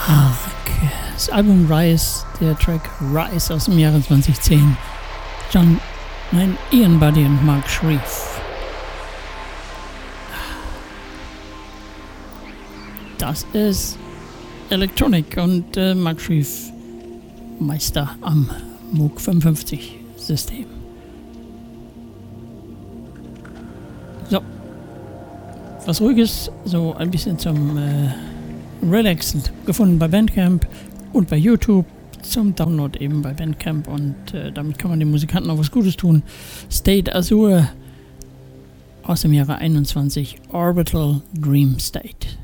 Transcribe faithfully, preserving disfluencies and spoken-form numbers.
Das Album Rise, der Track Rise aus dem Jahre zwanzig zehn. John, nein, Ian Buddy und Mark Shreve. Das ist Electronic und äh, Mark Shreve, Meister am Moog fünfundfünfzig System. So, was Ruhiges, so ein bisschen zum äh, Relaxen, gefunden bei Bandcamp und bei YouTube, zum Download eben bei Bandcamp, und äh, damit kann man den Musikanten auch was Gutes tun. State Azure aus dem Jahre einundzwanzig, Orbital Dream State.